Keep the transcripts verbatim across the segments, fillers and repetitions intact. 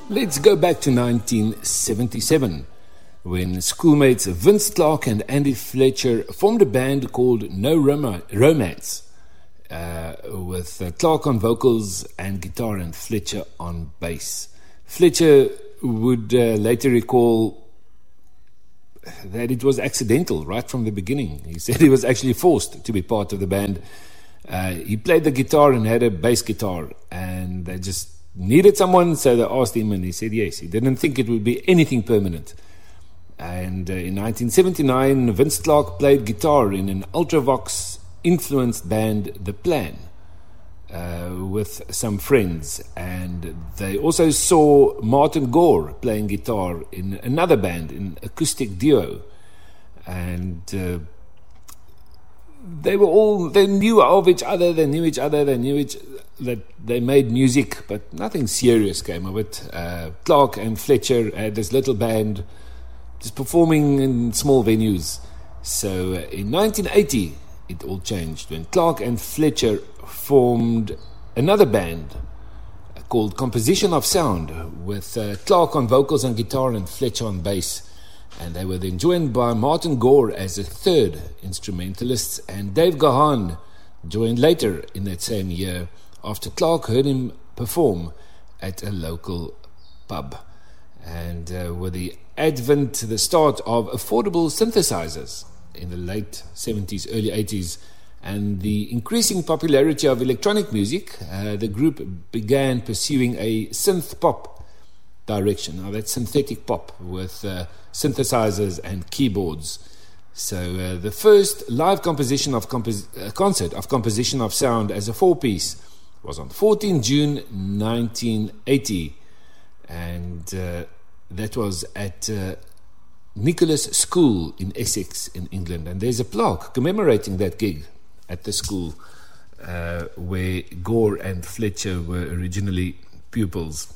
Let's go back to nineteen seventy-seven, when schoolmates Vince Clarke and Andy Fletcher formed a band called No Roma- Romance, uh, with uh, Clarke on vocals and guitar and Fletcher on bass. Fletcher would uh, later recall that it was accidental right from the beginning. He said he was actually forced to be part of the band. Uh, he played the guitar and had a bass guitar, and they just needed someone, so they asked him, and he said yes. He didn't think it would be anything permanent. And uh, in nineteen seventy-nine, Vince Clarke played guitar in an Ultravox-influenced band, The Plan, uh, with some friends. And they also saw Martin Gore playing guitar in another band, an acoustic duo. And uh, they were all, they knew of each other, they knew each other, they knew each that they made music, but nothing serious came of it. Uh, Clarke and Fletcher had this little band just performing in small venues. So uh, in nineteen eighty, it all changed when Clarke and Fletcher formed another band called Composition of Sound, with uh, Clarke on vocals and guitar and Fletcher on bass. And they were then joined by Martin Gore as a third instrumentalist, and Dave Gahan joined later in that same year after Clarke heard him perform at a local pub. And uh, with the advent, the start of affordable synthesizers in the late seventies, early eighties, and the increasing popularity of electronic music, uh, the group began pursuing a synth pop direction. Now that's synthetic pop with uh, synthesizers and keyboards. So uh, the first live composition of compos- uh, concert of Composition of Sound as a four-piece was on the fourteenth of June nineteen eighty, and uh, that was at uh, Nicholas School in Essex in England. And there's a plaque commemorating that gig at the school uh, where Gore and Fletcher were originally pupils.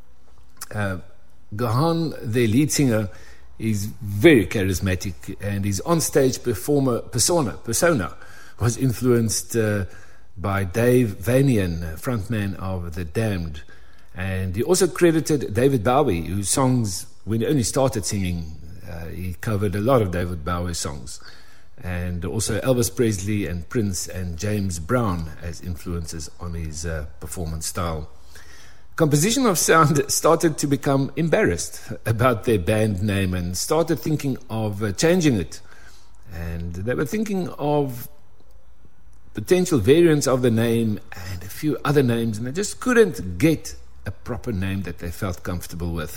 Uh, Gahan, their lead singer, is very charismatic, and his on-stage performer persona persona was influenced uh, by Dave Vanian, frontman of The Damned. And he also credited David Bowie, whose songs, when he only started singing, uh, he covered a lot of David Bowie songs. And also Elvis Presley and Prince and James Brown as influences on his uh, performance style. Composition of Sound started to become embarrassed about their band name and started thinking of uh, changing it. And they were thinking of potential variants of the name and a few other names, and they just couldn't get a proper name that they felt comfortable with.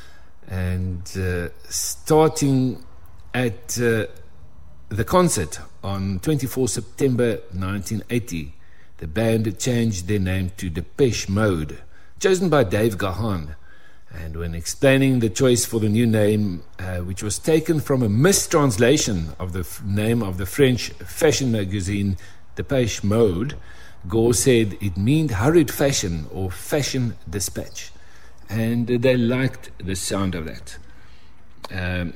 And uh, starting at uh, the concert on the twenty-fourth of September nineteen eighty, the band changed their name to Depeche Mode, chosen by Dave Gahan. And when explaining the choice for the new name, uh, which was taken from a mistranslation of the f- name of the French fashion magazine Depeche Mode, Gore said it meant hurried fashion or fashion dispatch. And they liked the sound of that. Um,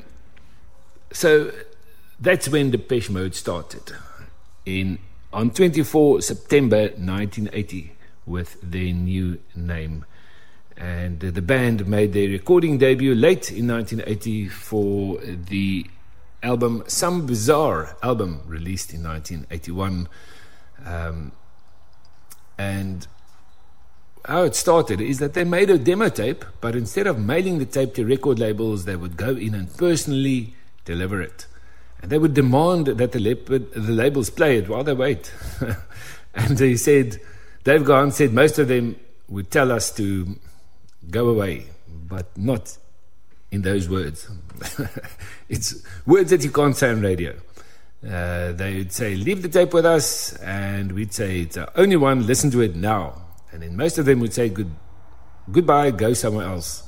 so that's when Depeche Mode started, in on the twenty-fourth of September nineteen eighty, with their new name. And uh, the band made their recording debut late in nineteen eighty for the album Some Bizarre album, released in nineteen eighty-one. Um, and how it started is that they made a demo tape, but instead of mailing the tape to record labels, they would go in and personally deliver it. And they would demand that the, lep- the labels play it while they wait. And he said, Dave Gahan said most of them would tell us to go away, but not in those words. It's words that you can't say on radio. Uh, they would say, leave the tape with us, and we'd say, it's the only one, listen to it now. And then most of them would say, Good, goodbye, go somewhere else.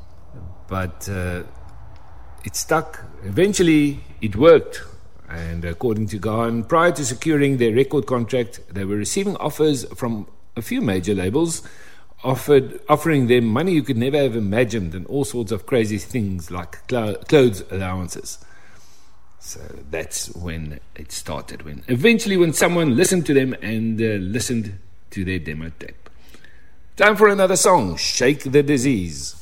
But uh, it stuck. Eventually, it worked. And according to Gahan, prior to securing their record contract, they were receiving offers from a few major labels, offered offering them money you could never have imagined, and all sorts of crazy things like cl- clothes allowances. So that's when it started. When eventually, when someone listened to them and uh, listened to their demo tape. Time for another song, Shake the Disease.